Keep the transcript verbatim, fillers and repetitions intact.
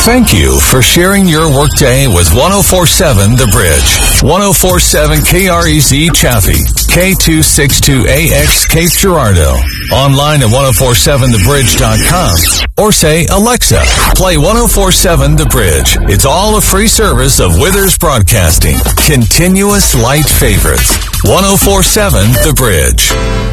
Thank you for sharing your workday with ten forty-seven The Bridge. ten forty-seven K R E Z Chaffee, K two sixty-two A X Cape Girardeau. Online at ten forty-seven the bridge dot com or say, Alexa, play ten forty-seven The Bridge. It's all a free service of Withers Broadcasting. Continuous light favorites. ten forty-seven The Bridge.